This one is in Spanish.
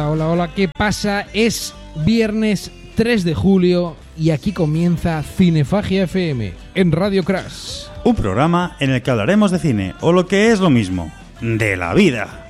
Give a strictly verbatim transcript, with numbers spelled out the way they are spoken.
Hola, hola, hola, ¿qué pasa? Es viernes tres de julio y aquí comienza Cinefagia F M en Radio Crash. Un programa en el que hablaremos de cine, o lo que es lo mismo, de la vida.